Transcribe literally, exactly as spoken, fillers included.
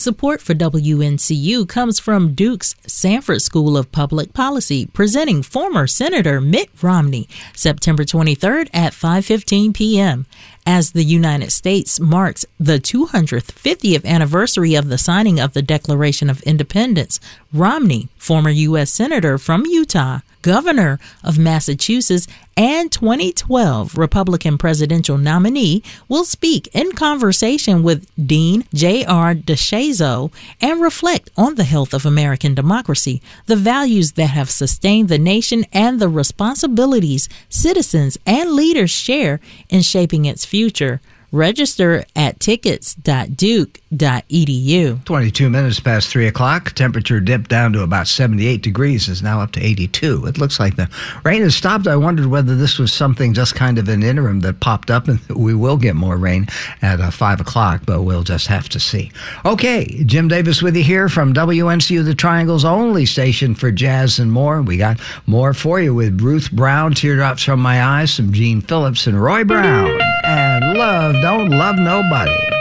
Support for W N C U comes from Duke's Sanford School of Public Policy, presenting former Senator Mitt Romney, September twenty-third at five fifteen p.m. As the United States marks the two hundred fiftieth anniversary of the signing of the Declaration of Independence, Romney, former U S Senator from Utah, Governor of Massachusetts, and twenty twelve Republican presidential nominee, will speak in conversation with Dean J R DeShazo and reflect on the health of American democracy, the values that have sustained the nation, and the responsibilities citizens and leaders share in shaping its future. Register at tickets dot duke dot e d u. twenty-two minutes past three o'clock. Temperature dipped down to about seventy-eight degrees. Is now up to eighty-two. It looks like the rain has stopped. I wondered whether this was something just kind of an interim that popped up, and we will get more rain at uh, five o'clock, but we'll just have to see. Okay, Jim Davis with you here from W N C U, the Triangle's only station for jazz and more. We got more for you with Ruth Brown, Teardrops from My Eyes, some Gene Phillips and Roy Brown, and Love Don't Love Nobody.